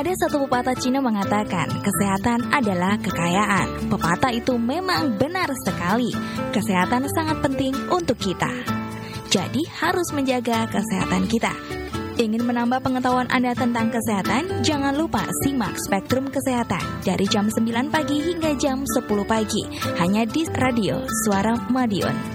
Ada satu pepatah Cina mengatakan, kesehatan adalah kekayaan. Pepatah itu memang benar sekali. Kesehatan sangat penting untuk kita. Jadi harus menjaga kesehatan kita. Ingin menambah pengetahuan Anda tentang kesehatan? Jangan lupa simak Spektrum Kesehatan dari jam 9 pagi hingga jam 10 pagi. Hanya di Radio Suara Madiun.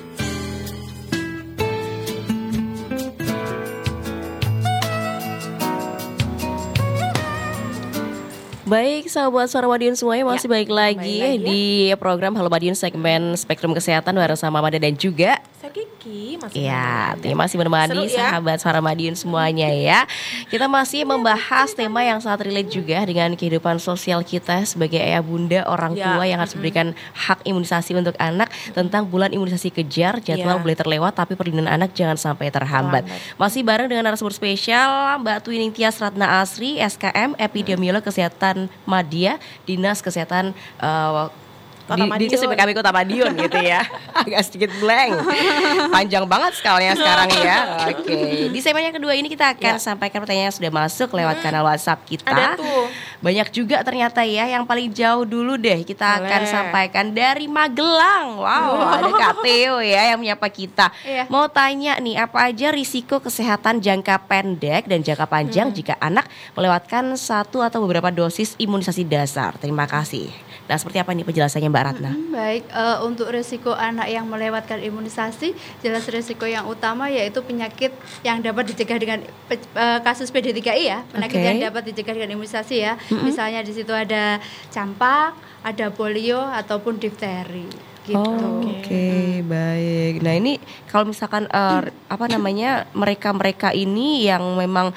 Baik, sahabat Suara Madiun semuanya, masih baik lagi di program Halo Madiun segmen Spektrum Kesehatan bersama Mada dan juga Kiki masih menemani sahabat Suara Madiun semuanya ya. Kita masih membahas tema yang sangat relate juga dengan kehidupan sosial kita sebagai ayah bunda, orang tua yang harus memberikan hak imunisasi untuk anak, tentang bulan imunisasi kejar, jadwal boleh terlewat tapi perlindungan anak jangan sampai terhambat. Masih bareng dengan narasumber spesial Mbak Twining Tias Ratna Asri, SKM Epidemiolog Kesehatan Madya, Dinas Kesehatan di PKB Kota Madiun gitu ya. Agak sedikit blank. Panjang banget skalanya sekarang ya. Oke. Di segmen yang kedua ini kita akan sampaikan pertanyaan yang sudah masuk lewat kanal WhatsApp kita. Ada tuh. Banyak juga ternyata ya. Yang paling jauh dulu deh kita akan sampaikan dari Magelang. Wow, ada Kak Theo ya yang menyapa kita. Mau tanya nih, apa aja risiko kesehatan jangka pendek dan jangka panjang jika anak melewatkan satu atau beberapa dosis imunisasi dasar? Terima kasih. Nah, seperti apa nih penjelasannya Mbak Ratna? Baik, untuk risiko anak yang melewatkan imunisasi, jelas risiko yang utama yaitu penyakit yang dapat dicegah dengan kasus PD3I ya, penyakit yang dapat dicegah dengan imunisasi ya. Misalnya di situ ada campak, ada polio ataupun difteri. Gitu. Oke, baik. Nah, ini kalau misalkan mereka ini yang memang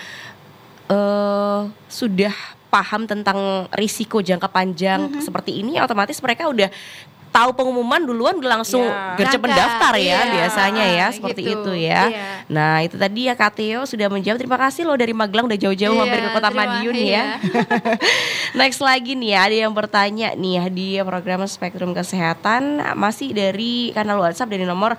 sudah paham tentang risiko jangka panjang seperti ini, otomatis mereka udah tahu pengumuman duluan udah langsung gercep mendaftar ya biasanya ya seperti gitu. Itu ya. Nah, itu tadi ya Kak Theo sudah menjawab. Terima kasih loh dari Magelang udah jauh-jauh mampir ke Kota Madiun ya. Next lagi nih ya, ada yang bertanya nih ya di program Spektrum Kesehatan, masih dari kanal WhatsApp dari nomor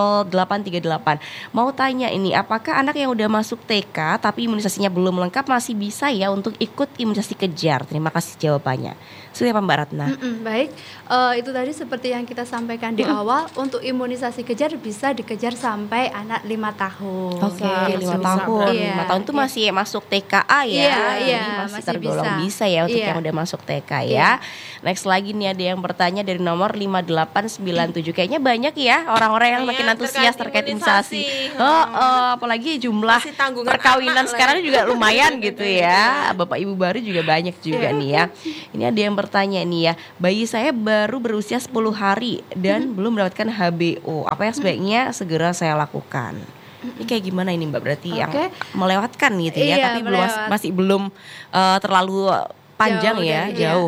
0838. Mau tanya ini, apakah anak yang udah masuk TK tapi imunisasinya belum lengkap masih bisa ya untuk ikut imunisasi kejar? Terima kasih jawabannya. Sudah apa Mbak Ratna? Baik, itu tadi seperti yang kita sampaikan di awal, untuk imunisasi kejar bisa dikejar sampai anak 5 tahun. Oke, 5 tahun. 5 tahun itu masih masuk TKA ya. Iya, masih tergolong bisa ya untuk yang udah masuk TK ya. Next lagi nih ada yang bertanya dari nomor 5897. Kayaknya banyak ya orang-orang yang makin antusias terkait imunisasi. Apalagi jumlah perkawinan sekarang juga lumayan gitu ya. Bapak Ibu baru juga banyak juga nih ya. Ini ada yang bertanya nih ya, bayi saya baru berusia 10 hari dan belum mendapatkan HBO. Apa yang sebaiknya segera saya lakukan? Ini kayak gimana ini Mbak? Berarti yang melewatkan gitu ya, tapi masih belum terlalu panjang jauh.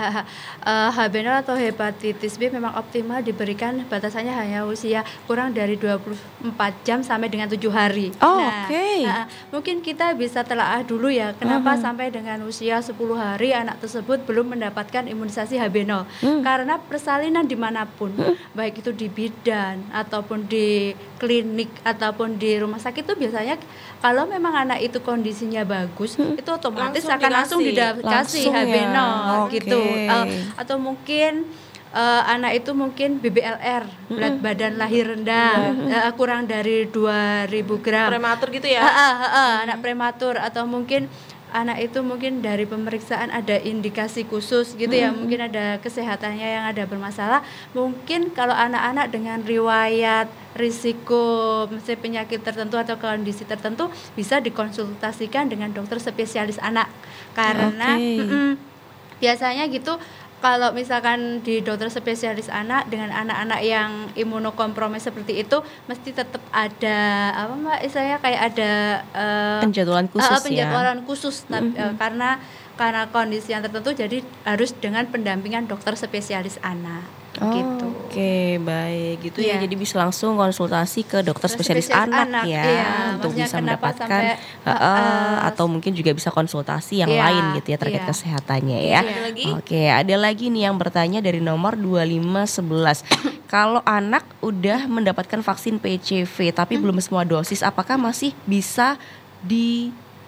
HB0 atau hepatitis B memang optimal diberikan batasannya hanya usia kurang dari 24 jam sampai dengan 7 hari. Mungkin kita bisa telaah dulu ya, kenapa sampai dengan usia 10 hari anak tersebut belum mendapatkan imunisasi HB0. Karena persalinan dimanapun, baik itu di bidan ataupun di klinik ataupun di rumah sakit, itu biasanya kalau memang anak itu kondisinya bagus, itu otomatis langsung dikasih HB0 gitu. Atau mungkin anak itu mungkin BBLR, berat badan lahir rendah, kurang dari 2000 gram. Prematur gitu ya? Anak prematur, atau mungkin anak itu mungkin dari pemeriksaan ada indikasi khusus gitu ya, mungkin ada kesehatannya yang ada bermasalah. Mungkin kalau anak-anak dengan riwayat risiko penyakit tertentu atau kondisi tertentu bisa dikonsultasikan dengan dokter spesialis anak, karena biasanya gitu. Kalau misalkan di dokter spesialis anak dengan anak-anak yang imunokompromis seperti itu, mesti tetap ada istilahnya kayak ada penjadwalan khusus karena kondisi yang tertentu, jadi harus dengan pendampingan dokter spesialis anak. Gitu. Oke, baik gitu ya. Jadi bisa langsung konsultasi ke dokter spesialis anak ya, untuk bisa mendapatkan atau mungkin juga bisa konsultasi yang lain gitu ya terkait kesehatannya ya. Oke, ada lagi nih yang bertanya dari nomor 2511. Kalau anak udah mendapatkan vaksin PCV tapi belum semua dosis, apakah masih bisa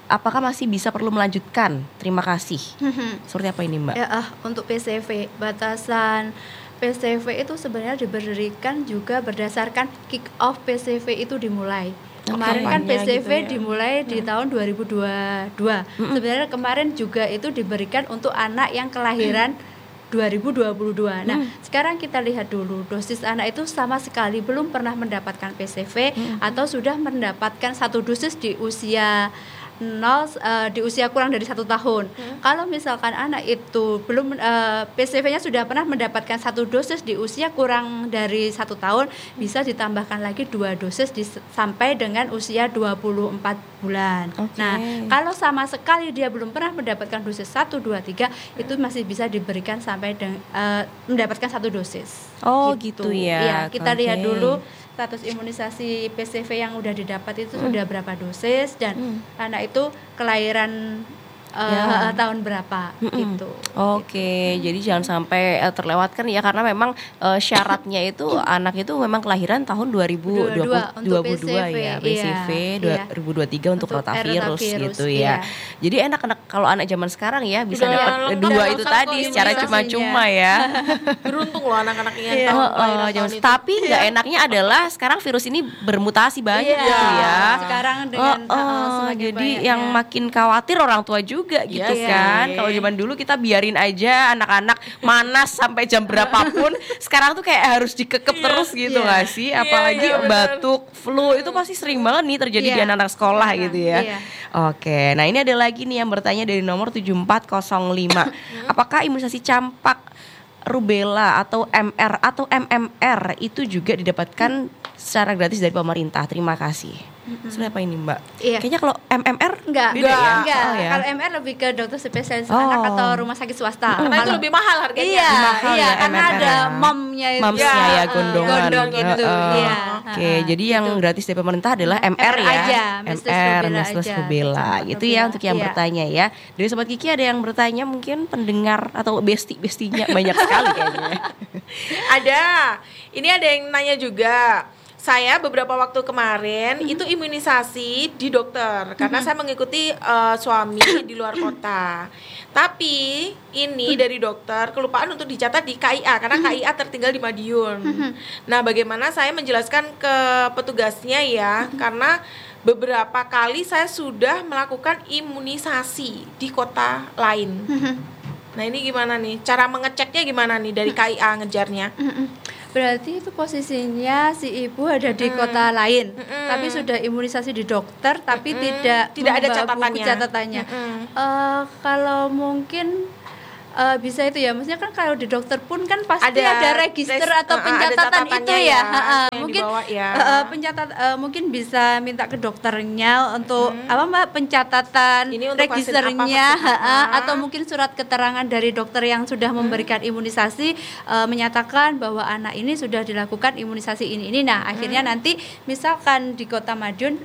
apakah masih bisa perlu melanjutkan? Terima kasih. Seperti apa ini Mbak? Ya, untuk PCV, batasan PCV itu sebenarnya diberikan juga berdasarkan kick off PCV itu dimulai. Kemarin kan PCV gitu ya, dimulai di tahun 2022. Sebenarnya kemarin juga itu diberikan untuk anak yang kelahiran 2022. Nah, sekarang kita lihat dulu dosis anak itu sama sekali belum pernah mendapatkan PCV atau sudah mendapatkan 1 dosis di usia di usia kurang dari 1 tahun. Kalau misalkan anak itu belum PCV-nya sudah pernah mendapatkan 1 dosis di usia kurang dari 1 tahun, bisa ditambahkan lagi 2 dosis sampai dengan usia 24 bulan. Nah, kalau sama sekali dia belum pernah mendapatkan dosis 1, 2, 3, itu masih bisa diberikan sampai mendapatkan 1 dosis. Gitu ya. Kita lihat dulu status imunisasi PCV yang udah didapat itu sudah berapa dosis dan anak itu kelahiran tahun berapa gitu. Jadi jangan sampai terlewatkan ya, karena memang syaratnya itu anak itu memang kelahiran tahun 2022 ya, PCV 2023 untuk rotavirus gitu ya. Jadi enak kalau anak zaman sekarang ya bisa dapat 2 itu tadi secara cuma-cuma ya. Beruntung loh anak-anaknya. Tapi nggak enaknya adalah sekarang virus ini bermutasi banyak gitu ya. Sekarang dengan jadi yang makin khawatir orang tua juga gitu kan. Kalau zaman dulu kita biarin aja anak-anak manas sampai jam berapapun. Sekarang tuh kayak harus dikekep terus gitu nggak sih? Apalagi batuk, flu itu pasti sering banget nih terjadi di anak-anak sekolah gitu ya. Oke, nah ini ada lagi nih yang bertanya dari nomor 7405. Apakah imunisasi campak, rubella atau MR atau MMR itu juga didapatkan secara gratis dari pemerintah? Terima kasih. Sebenarnya apa ini Mbak? Kayaknya kalau MMR enggak. Ya? Kalau MR lebih ke dokter spesialis anak atau rumah sakit swasta. Karena itu lebih mahal harganya. Iya, karena ada momnya itu. Momsnya ya, gondongan. Gondong gitu. Jadi yang gratis dari pemerintah adalah MR ya. Aja, MR, measles rubella. Gitu ya untuk yang bertanya ya. Dari Sobat Kiki ada yang bertanya, mungkin pendengar atau besti-bestinya banyak sekali kayaknya. Ada. Ini ada yang nanya juga. Saya beberapa waktu kemarin itu imunisasi di dokter karena saya mengikuti suami di luar kota. Tapi ini dari dokter kelupaan untuk dicatat di KIA karena KIA tertinggal di Madiun. Nah, bagaimana saya menjelaskan ke petugasnya ya, karena beberapa kali saya sudah melakukan imunisasi di kota lain. Nah, ini gimana nih? Cara mengeceknya gimana nih dari KIA ngejarnya? Berarti itu posisinya si ibu ada di kota lain, tapi sudah imunisasi di dokter, tapi tidak ada catatannya. Kalau mungkin bisa itu ya, maksudnya kan kalau di dokter pun kan pasti ada register atau pencatatan itu ya. Mungkin mungkin bisa minta ke dokternya untuk pencatatan registernya, atau mungkin surat keterangan dari dokter yang sudah memberikan imunisasi menyatakan bahwa anak ini sudah dilakukan imunisasi ini. Nah, akhirnya nanti misalkan di Kota Madiun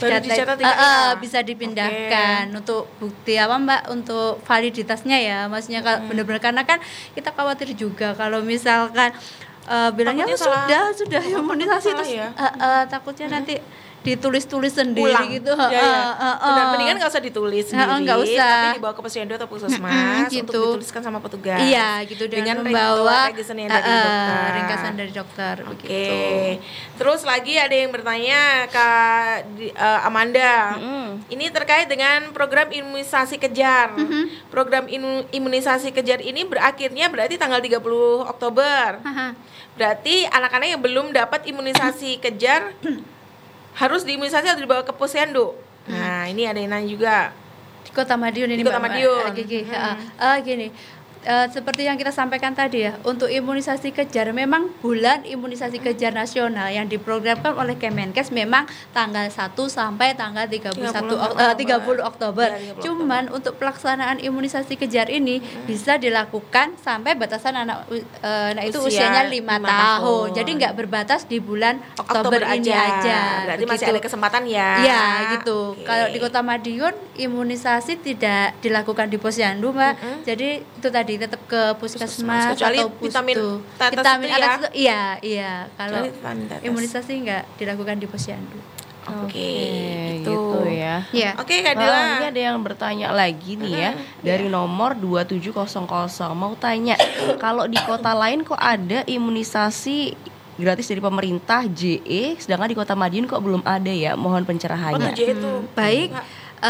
bisa dipindahkan untuk bukti untuk validitasnya ya, maksudnya benar-benar, karena kan kita khawatir juga kalau misalkan bilangnya sudah imunisasi terus takutnya nanti ditulis-tulis sendiri gitu. Benar, mendingan nggak usah ditulis sendiri, nggak usah. tapi dibawa ke posyandu atau puskesmas gitu. Untuk dituliskan sama petugas. Iya, gitu, dengan membawa ringkasan dari dokter. Oke. Terus lagi ada yang bertanya Kak Amanda. Ini terkait dengan program imunisasi kejar. Program imunisasi kejar ini berakhirnya berarti tanggal 30 Oktober. Berarti anak-anak yang belum dapat imunisasi kejar harus diimunisasi atau dibawa ke posyandu. Nah, ini ada yang nanya juga. Di Kota Madiun ini. Di Kota Madiun. Gini. Seperti yang kita sampaikan tadi ya, untuk imunisasi kejar memang bulan imunisasi kejar nasional yang diprogramkan oleh Kemenkes memang tanggal 1 sampai tanggal 30 Oktober. Cuman untuk pelaksanaan imunisasi kejar ini bisa dilakukan sampai batasan anak itu usianya 5 tahun. Jadi nggak berbatas di bulan Oktober ini aja. Berarti masih ada kesempatan ya. Iya, gitu. Kalau di Kota Madiun imunisasi tidak dilakukan di posyandu, Mbak. Jadi itu tadi tetap ke puskesmas atau vitamin atas itu iya kalau imunisasi nggak dilakukan di posyandu. Oke, gitu ya. Oke, Kak Dila. Ini ada yang bertanya lagi nih ya, dari nomor 2700. Mau tanya, kalau di kota lain kok ada imunisasi gratis dari pemerintah JE, sedangkan di Kota Madiun kok belum ada ya? Mohon pencerahannya. JE itu baik.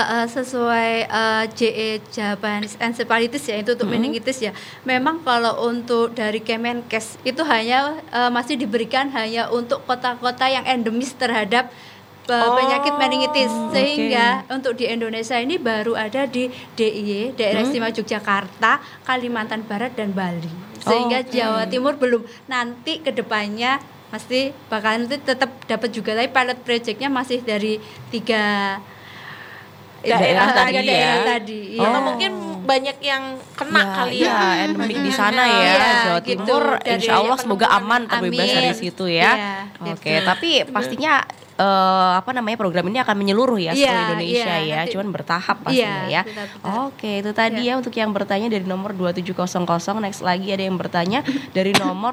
Sesuai JE Japanese Encephalitis ya, itu untuk meningitis ya. Memang kalau untuk dari Kemenkes itu hanya masih diberikan hanya untuk kota-kota yang endemis terhadap penyakit meningitis, sehingga untuk di Indonesia ini baru ada di DIY, Daerah Istimewa Yogyakarta, Kalimantan Barat dan Bali. Sehingga Jawa Timur belum. Nanti kedepannya pasti bakalan tetap dapat juga, tapi pilot projectnya masih dari 3 daerah tadi. Atau mungkin banyak yang kena kali ya, endemik di sana ya, Jawa Timur. Gitu. Insya Allah semoga aman terbebas dari situ ya. Oke, tapi pastinya program ini akan menyeluruh ya seluruh Indonesia ya, cuman bertahap pastinya ya. Oke, itu tadi ya untuk yang bertanya dari nomor 2700. Next lagi ada yang bertanya dari nomor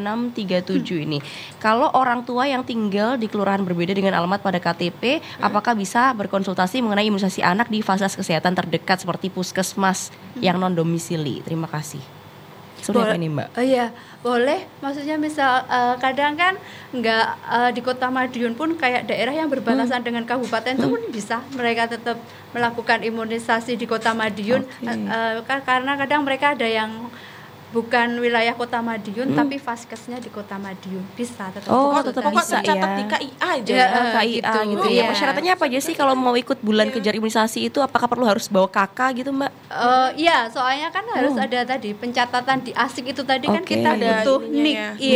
3637 ini. Kalau orang tua yang tinggal di kelurahan berbeda dengan alamat pada KTP, apakah bisa berkonsultasi mengenai imunisasi anak di fasilitas kesehatan terdekat seperti puskesmas yang non domisili? Terima kasih. Sebenarnya ini Mbak? Iya, boleh. Maksudnya misal kadang kan nggak di Kota Madiun pun kayak daerah yang berbatasan dengan kabupaten itu pun bisa mereka tetap melakukan imunisasi di Kota Madiun. Karena kadang mereka ada yang bukan wilayah Kota Madiun tapi vaskesnya di Kota Madiun, bisa tetap. Tetap bisa catat di KIA aja. KIA gitu ya. Persyaratannya apa aja sih kalau mau ikut bulan kejar imunisasi itu? Apakah perlu harus bawa kakak gitu Mbak? Iya, soalnya kan harus ada tadi pencatatan di ASIK itu tadi kan kita butuh NIK.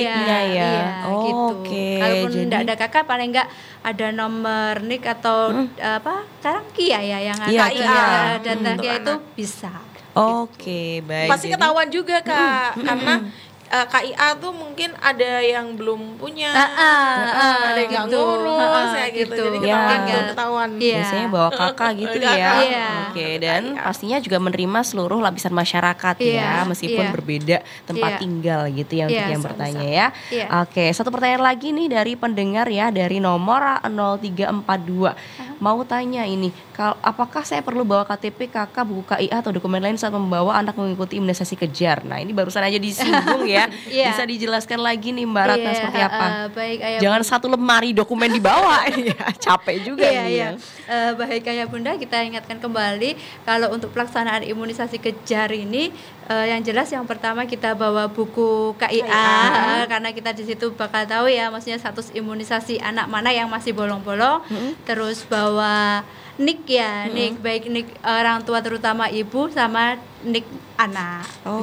Iya, gitu. Kalaupun tidak ada kakak paling enggak ada nomor NIK atau sekarang KIA ya yang ada data KIA itu bisa. Oke, baik. Pasti ketahuan juga Kak, karena KIA tuh mungkin ada yang belum punya, ada yang nggak ngurus ya gitu. Jadi ketahuan. Biasanya bawa kakak gitu ya. Oke, dan pastinya juga menerima seluruh lapisan masyarakat ya, meskipun berbeda tempat tinggal gitu ya untuk yang bertanya ya. Oke, satu pertanyaan lagi nih dari pendengar ya, dari nomor 0342. Mau tanya ini, apakah saya perlu bawa KTP, KK, buku KIA atau dokumen lain saat membawa anak mengikuti imunisasi kejar? Nah, ini barusan aja disinggung ya. Bisa dijelaskan lagi nih Mbak Ratna seperti apa? Baik, Ayah Jangan Bunda. Satu lemari dokumen dibawa. Capek juga nih. Baik Ayah Bunda, kita ingatkan kembali kalau untuk pelaksanaan imunisasi kejar ini yang jelas yang pertama kita bawa buku KIA karena kita di situ bakal tahu ya maksudnya status imunisasi anak mana yang masih bolong-bolong. Terus bawa NIK ya, NIK baik NIK orang tua terutama ibu sama NIK anak.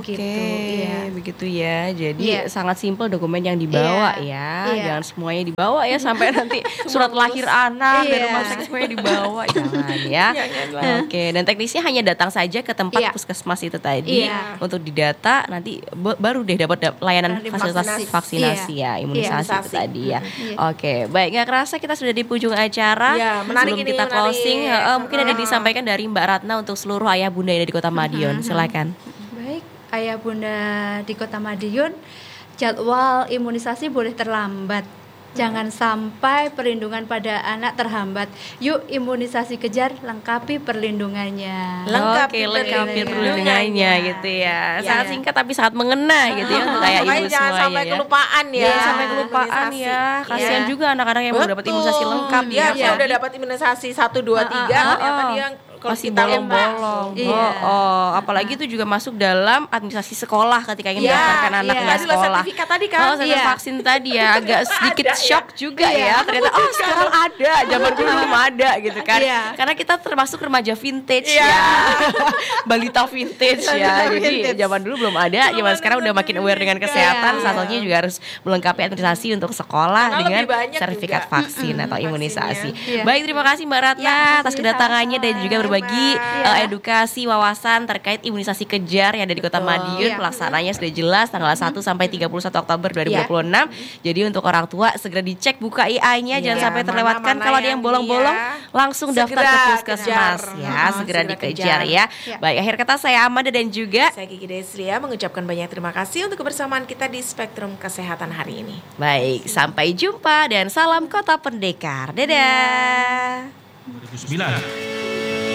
Begitu ya. Jadi sangat simpel dokumen yang dibawa ya. Jangan semuanya dibawa ya sampai nanti surat lahir anak dari rumah sakit semuanya dibawa. Jangan ya. Oke, dan teknisnya hanya datang saja ke tempat puskesmas itu tadi untuk didata, nanti baru deh dapat layanan fasilitas vaksinasi ya, imunisasi itu tadi ya. Oke, baik, nggak kerasa kita sudah di ujung acara. Sebelum kita closing, mungkin ada disampaikan dari Mbak Ratna untuk seluruh ayah bunda yang ada di Kota Madiun. Silakan. Baik, ayah bunda di Kota Madiun, jadwal imunisasi boleh terlambat. Jangan sampai perlindungan pada anak terhambat. Yuk imunisasi kejar, lengkapi perlindungannya. Lengkapi perlindungannya gitu ya. Sangat singkat tapi sangat mengena gitu ya untuk kayak ibu semuanya. Jangan sampai kelupaan ya. Sampai kelupaan ya. Kasihan juga anak-anak yang belum dapat imunisasi lengkap ya. Dia udah dapat imunisasi 1, 2, 3 ternyata dia masih bolong-bolong. Apalagi itu juga masuk dalam administrasi sekolah ketika ingin mendaftarkan anak ke sekolah. Sertifikat tadi kan. Vaksin tadi ya, agak sedikit shock juga ya. Ternyata sekarang ada, zaman dulu belum ada gitu kan. Karena kita termasuk remaja vintage ya. Balita vintage ya. Jadi zaman dulu belum ada, zaman sekarang udah makin aware dengan kesehatan. Salah satunya juga harus melengkapi administrasi untuk sekolah dengan sertifikat vaksin atau imunisasi. Baik, terima kasih Mbak Ratna atas kedatangannya dan juga berbagi edukasi wawasan terkait imunisasi kejar yang ada di Kota Madiun. Pelaksananya sudah jelas tanggal 1 sampai 31 Oktober 2026. Jadi untuk orang tua segera dicek buka IA-nya, jangan sampai terlewatkan. Kalau ada yang bolong-bolong langsung daftar ke puskesmas segera dikejar ya. Baik, akhir kata saya Amanda dan juga saya Kiki Deslia mengucapkan banyak terima kasih untuk kebersamaan kita di Spektrum Kesehatan hari ini. Baik, sampai jumpa dan salam Kota Pendekar. Dadah. 2009